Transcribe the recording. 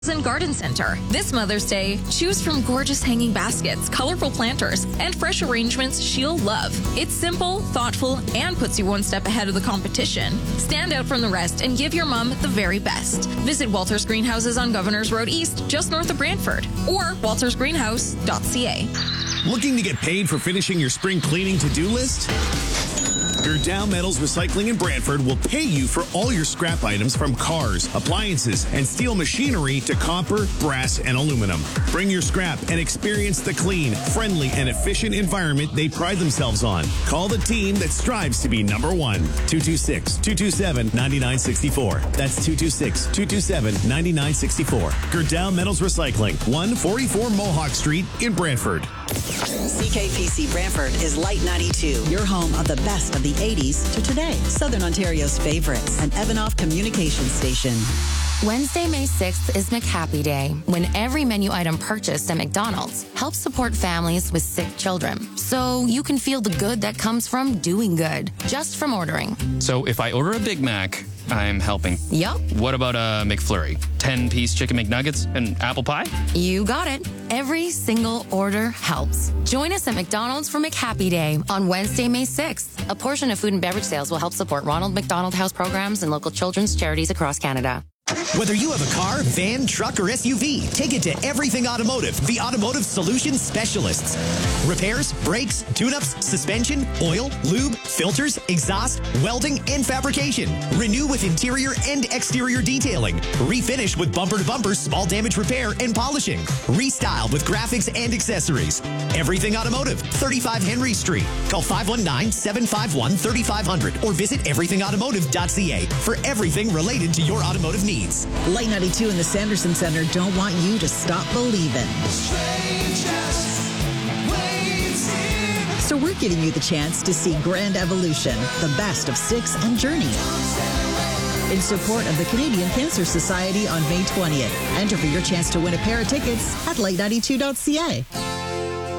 and Garden Center. This Mother's Day, choose from gorgeous hanging baskets, colorful planters, and fresh arrangements she'll love. It's simple, thoughtful, and puts you one step ahead of the competition. Stand out from the rest and give your mom the very best. Visit Walters Greenhouses on Governors Road East, just north of Brantford, or waltersgreenhouse.ca. Looking to get paid for finishing your spring cleaning to-do list? Gerdau Metals Recycling in Brantford will pay you for all your scrap items from cars, appliances, and steel machinery to copper, brass, and aluminum. Bring your scrap and experience the clean, friendly, and efficient environment they pride themselves on. Call the team that strives to be number one. 226-227-9964. That's 226-227-9964. Gerdau Metals Recycling, 144 Mohawk Street in Brantford. CKPC Brantford is Light 92, your home of the best of the 80s to today. Southern Ontario's favorites, an Evanoff communication station. Wednesday, May 6th is McHappy Day, when every menu item purchased at McDonald's helps support families with sick children. So you can feel the good that comes from doing good, just from ordering. So if I order a Big Mac, I'm helping. Yup. What about a McFlurry? 10-piece chicken McNuggets and apple pie? You got it. Every single order helps. Join us at McDonald's for McHappy Day on Wednesday, May 6th. A portion of food and beverage sales will help support Ronald McDonald House programs and local children's charities across Canada. Whether you have a car, van, truck, or SUV, take it to Everything Automotive, the automotive solutions specialists. Repairs, brakes, tune-ups, suspension, oil, lube, filters, exhaust, welding, and fabrication. Renew with interior and exterior detailing. Refinish with bumper-to-bumper small damage repair and polishing. Restyle with graphics and accessories. Everything Automotive, 35 Henry Street. Call 519-751-3500 or visit everythingautomotive.ca for everything related to your automotive needs. Light 92 and the Sanderson Center don't want you to stop believing. So we're giving you the chance to see Grand Evolution, the best of Styx and Journey, in support of the Canadian Cancer Society on May 20th. Enter for your chance to win a pair of tickets at light92.ca.